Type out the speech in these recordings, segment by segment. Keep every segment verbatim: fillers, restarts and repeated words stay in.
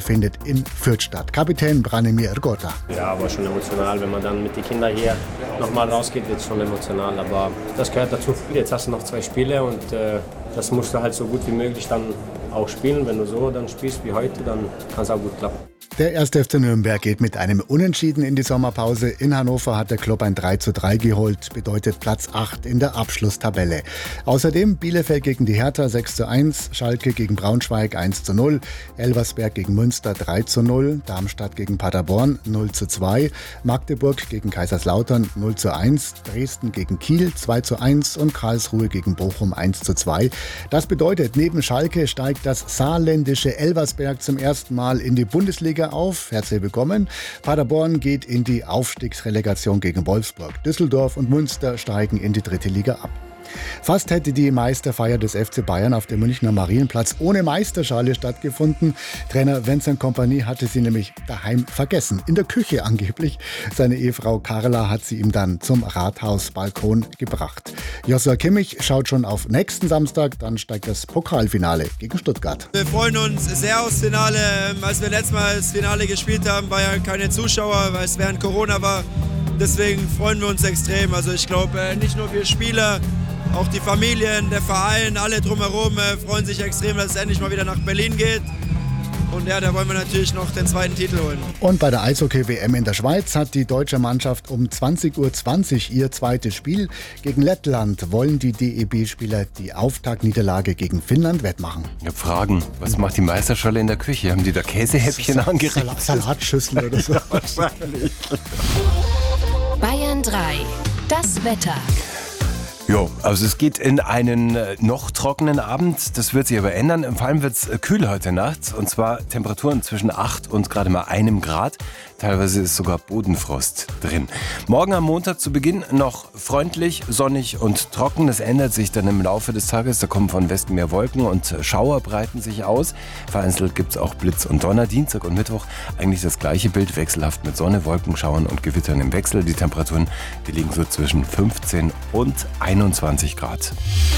findet in Fürth statt. Kapitän Branimir Rgota. Ja, war schon emotional. Wenn man dann mit den Kindern hier nochmal rausgeht, wird es schon emotional. Aber das gehört dazu. Jetzt hast du noch zwei Spiele und äh, das musst du halt so gut wie möglich dann auch spielen. Wenn du so dann spielst wie heute, dann kann es auch gut klappen. Der erste F C Nürnberg geht mit einem Unentschieden in die Sommerpause. In Hannover hat der Club ein drei zu drei geholt, bedeutet Platz acht in der Abschlusstabelle. Außerdem Bielefeld gegen die Hertha sechs zu eins, Schalke gegen Braunschweig eins zu null, Elversberg gegen Münster drei zu null, Darmstadt gegen Paderborn null zu zwei, Magdeburg gegen Kaiserslautern null zu eins, Dresden gegen Kiel zwei zu eins und Karlsruhe gegen Bochum eins zu zwei. Das bedeutet, neben Schalke steigt das saarländische Elversberg zum ersten Mal in die Bundesliga auf. Herzlich willkommen. Paderborn geht in die Aufstiegsrelegation gegen Wolfsburg. Düsseldorf und Münster steigen in die dritte Liga ab. Fast hätte die Meisterfeier des F C Bayern auf dem Münchner Marienplatz ohne Meisterschale stattgefunden. Trainer Vincent Kompany hatte sie nämlich daheim vergessen. In der Küche angeblich. Seine Ehefrau Carla hat sie ihm dann zum Rathausbalkon gebracht. Joshua Kimmich schaut schon auf nächsten Samstag. Dann steigt das Pokalfinale gegen Stuttgart. Wir freuen uns sehr aufs Finale. Als wir letztes Mal das Finale gespielt haben, war ja keine Zuschauer, weil es während Corona war. Deswegen freuen wir uns extrem. Also ich glaube, nicht nur wir Spieler, auch die Familien, der Verein, alle drumherum äh, freuen sich extrem, dass es endlich mal wieder nach Berlin geht. Und ja, da wollen wir natürlich noch den zweiten Titel holen. Und bei der Eishockey-W M in der Schweiz hat die deutsche Mannschaft um zwanzig Uhr zwanzig ihr zweites Spiel. Gegen Lettland wollen die D E B-Spieler die Auftaktniederlage gegen Finnland wettmachen. Ich habe Fragen. Was macht die Meisterschale in der Küche? Haben die da Käsehäppchen angerichtet? Salat, Salatschüssel oder so. Ja, wahrscheinlich. Bayern drei. Das Wetter. Jo, also es geht in einen noch trockenen Abend. Das wird sich aber ändern. Vor allem wird es kühl heute Nacht. Und zwar Temperaturen zwischen acht und gerade mal einem Grad. Teilweise ist sogar Bodenfrost drin. Morgen am Montag zu Beginn noch freundlich, sonnig und trocken. Das ändert sich dann im Laufe des Tages. Da kommen von Westen mehr Wolken und Schauer breiten sich aus. Vereinzelt gibt es auch Blitz und Donner. Dienstag und Mittwoch eigentlich das gleiche Bild. Wechselhaft mit Sonne, Wolkenschauern und Gewittern im Wechsel. Die Temperaturen, die liegen so zwischen fünfzehn und einundzwanzig Grad.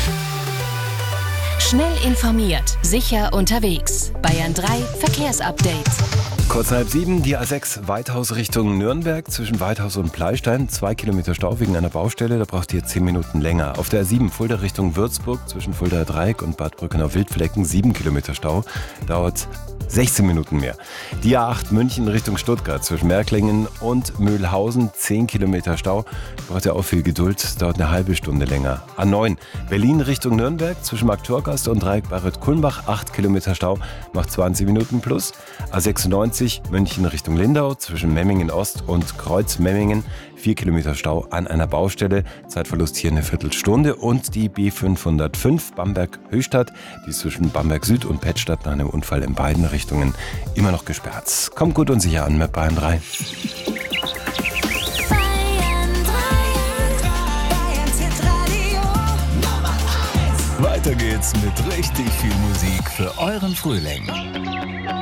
Schnell informiert, sicher unterwegs. Bayern drei Verkehrsupdate. Kurz nach halb sieben, die A sechs Weithaus Richtung Nürnberg zwischen Weithaus und Pleistein. Zwei Kilometer Stau wegen einer Baustelle, da braucht ihr zehn Minuten länger. Auf der A sieben Fulda Richtung Würzburg zwischen Fuldaer Dreieck und Bad Brückenau-Wildflecken sieben Kilometer Stau. Dauert sechzehn Minuten mehr. Die A acht München Richtung Stuttgart zwischen Märklingen und Mühlhausen zehn Kilometer Stau. Braucht ihr auch viel Geduld, dauert eine halbe Stunde länger. A neun Berlin Richtung Nürnberg zwischen Marktorgast und Dreieck Bayreuth-Kulmbach acht Kilometer Stau, macht zwanzig Minuten plus. A sechsundneunzig München Richtung Lindau zwischen Memmingen Ost und Kreuz-Memmingen vier Kilometer Stau an einer Baustelle. Zeitverlust hier eine Viertelstunde. Und die B fünfhundertfünf Bamberg-Höchstadt, die ist zwischen Bamberg Süd und Pettstadt nach einem Unfall in beiden Richtungen immer noch gesperrt. Kommt gut und sicher an mit Bayern drei. Weiter geht's mit richtig viel Musik für euren Frühling.